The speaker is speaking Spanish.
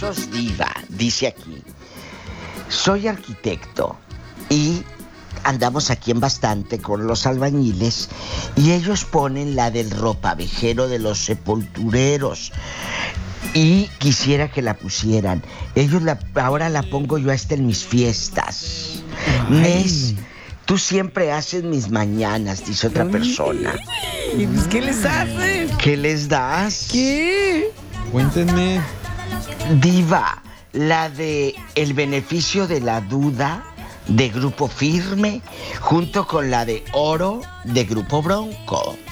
aplausos, diva. Dice aquí: soy arquitecto y andamos aquí en Bastante con los albañiles y ellos ponen la del ropavejero de los sepultureros y quisiera que la pusieran. Ahora la pongo yo hasta en mis fiestas. Nes, tú siempre haces mis mañanas, dice otra persona. ¿Y pues qué les haces? ¿Qué les das? ¿Qué? Cuéntenme. Diva, la de El beneficio de la duda de Grupo Firme, junto con la de Oro de Grupo Bronco.